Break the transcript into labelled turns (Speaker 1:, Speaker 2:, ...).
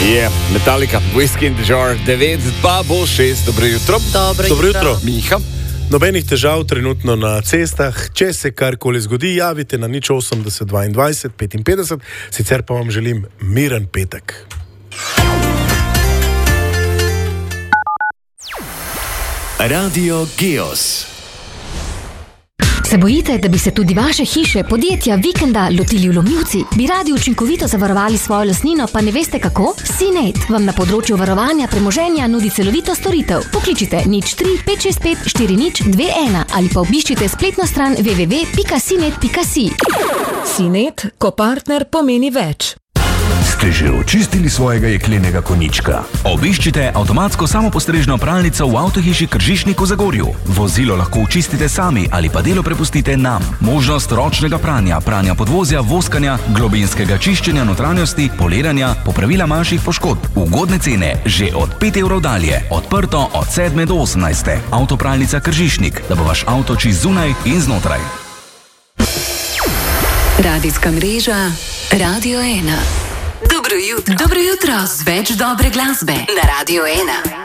Speaker 1: Je, Metallica, Whiskey in the Jar, 9, pa bo 6. Dobro jutro.
Speaker 2: Dobro jutro.
Speaker 1: Miha.
Speaker 2: Nobenih težav trenutno na cestah. Če se karkoli zgodi, javite na 080 22 55, sicer pa vam želim miren petek.
Speaker 3: Radio Geos.
Speaker 4: Se bojite, da bi se tudi vaše hiše, podjetja, vikenda lotili vlomilci? Bi radi učinkovito zavarovali svojo lastnino, pa ne veste kako? Sinet vam na področju varovanja premoženja nudi celovito storitev. Pokličite 03 565 4021 ali pa obiščite spletno stran www.sinet.si.
Speaker 5: Sinet, ko partner pomeni več.
Speaker 6: Ste že očistili svojega jeklenega konjička?
Speaker 7: Obiščite avtomatsko samopostrežno pralnico v avtohiši Kržišnik v Zagorju. Vozilo lahko očistite sami ali pa delo prepustite nam. Možnost ročnega pranja, pranja podvozja, voskanja, globinskega čiščenja notranjosti, poliranja, popravila manjših poškodb. Ugodne cene že od 5 evrov dalje. Odprto od 7 do 18. Avtopralnica Kržišnik, da bo vaš avto čist zunaj in znotraj.
Speaker 8: Radijska mreža Radio 1. Dobro jutro z več dobre glasbe na Radio 1.